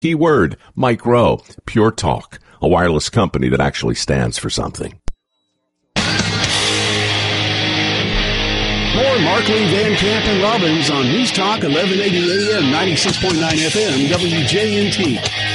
Keyword, Mike Rowe, Pure Talk, a wireless company that actually stands for something. More Markley, Van Camp, and Robbins on News Talk 1180 AM, 96.9 FM, WJNT.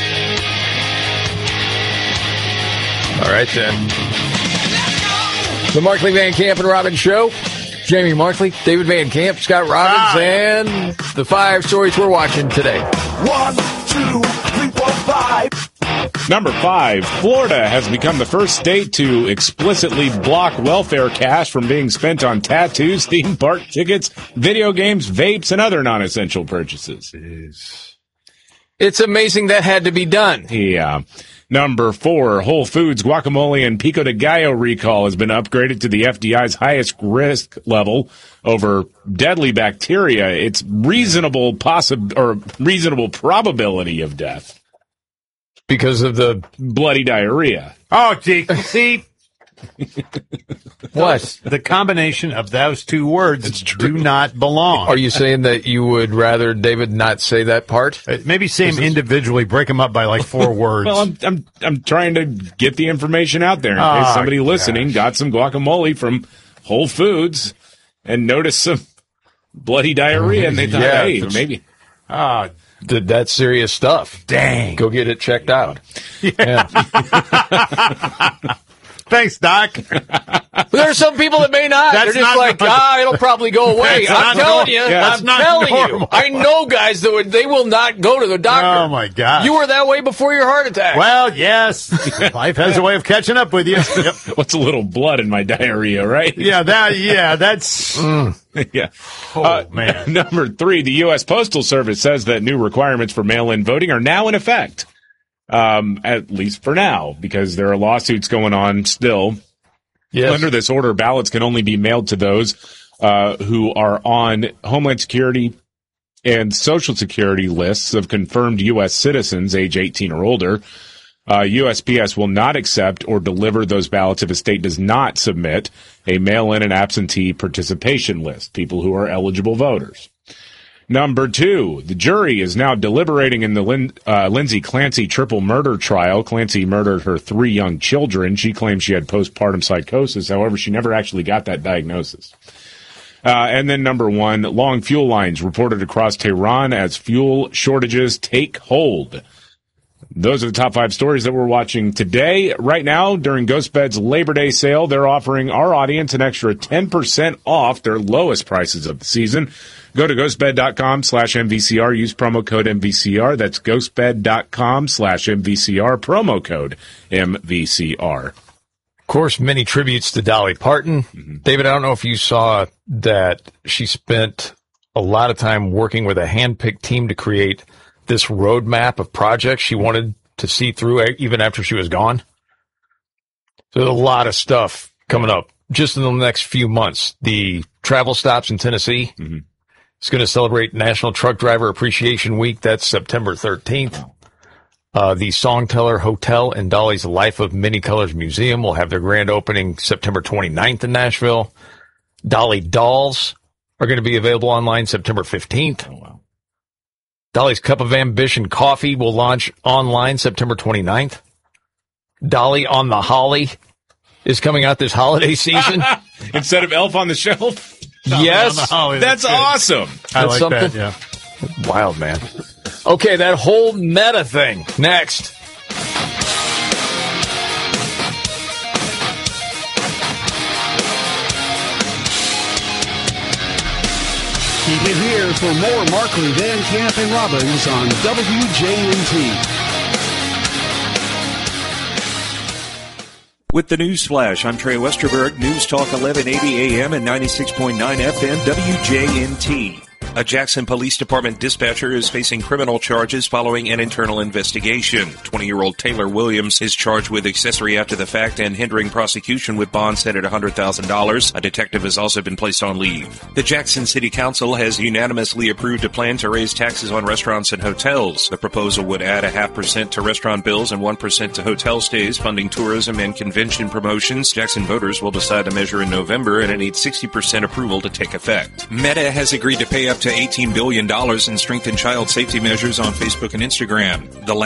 All right, then. The Markley, Van Camp, and Robbins Show. Jamie Markley, David Van Camp, Scott Robbins, and the 5 stories we're watching today. 1, 2, 3, 4, 5. Number 5, Florida has become the first state to explicitly block welfare cash from being spent on tattoos, theme park tickets, video games, vapes, and other non-essential purchases. It's amazing that had to be done. Yeah. Number 4, Whole Foods guacamole and Pico de Gallo recall has been upgraded to the FDI's highest risk level over deadly bacteria. It's reasonable probability of death because of the bloody diarrhea. Oh, gee, see. What? The combination of those two words do not belong. Are you saying that you would rather David not say that part? Maybe say them individually, break them up by like 4 words. Well, I'm trying to get the information out there in case somebody listening got some guacamole from Whole Foods and noticed some bloody diarrhea, and they thought, hey, maybe. That's serious stuff. Dang. Go get it checked out. Yeah. Thanks, Doc. There are some people that may not. They're just like, it'll probably go away. I'm telling you. I'm telling you. I know guys that they will not go to the doctor. Oh, my God. You were that way before your heart attack. Well, yes. Life has a way of catching up with you. Yep. What's a little blood in my diarrhea, right? That's... Yeah. Oh, man. Number 3, the U.S. Postal Service says that new requirements for mail-in voting are now in effect. At least for now, because there are lawsuits going on still. Yes. Under this order, ballots can only be mailed to those who are on Homeland Security and Social Security lists of confirmed U.S. citizens age 18 or older. USPS will not accept or deliver those ballots if a state does not submit a mail-in and absentee participation list, people who are eligible voters. Number 2, the jury is now deliberating in the Lindsay Clancy triple murder trial. Clancy murdered her 3 young children. She claims she had postpartum psychosis. However, she never actually got that diagnosis. And then number 1, long fuel lines reported across Tehran as fuel shortages take hold. Those are the top 5 stories that we're watching today. Right now, during GhostBed's Labor Day sale, they're offering our audience an extra 10% off their lowest prices of the season. Go to ghostbed.com/MVCR. Use promo code MVCR. That's ghostbed.com/MVCR. Promo code MVCR. Of course, many tributes to Dolly Parton. Mm-hmm. David, I don't know if you saw that she spent a lot of time working with a hand-picked team to create this roadmap of projects she wanted to see through even after she was gone. So there's a lot of stuff coming up just in the next few months. The travel stops in Tennessee. Mm-hmm. It's going to celebrate National Truck Driver Appreciation Week. That's September 13th. The Songteller Hotel and Dolly's Life of Many Colors Museum will have their grand opening September 29th in Nashville. Dolly Dolls are going to be available online September 15th. Oh, wow. Dolly's Cup of Ambition Coffee will launch online September 29th. Dolly on the Holly is coming out this holiday season. Instead of Elf on the Shelf? Yes. That's awesome. I like that, yeah. Wild, man. Okay, that whole meta thing. Next. Keep it here for more Markley, Van Camp, and Robbins on WJNT. With the News Flash, I'm Trey Westerberg, News Talk 1180 AM and 96.9 FM, WJNT. A Jackson Police Department dispatcher is facing criminal charges following an internal investigation. 20-year-old Taylor Williams is charged with accessory after the fact and hindering prosecution with bond set at $100,000. A detective has also been placed on leave. The Jackson City Council has unanimously approved a plan to raise taxes on restaurants and hotels. The proposal would add 0.5% to restaurant bills and 1% to hotel stays, funding tourism and convention promotions. Jackson voters will decide the measure in November, and it needs 60% approval to take effect. Meta has agreed to pay up to to $18 billion in strengthened child safety measures on Facebook and Instagram. The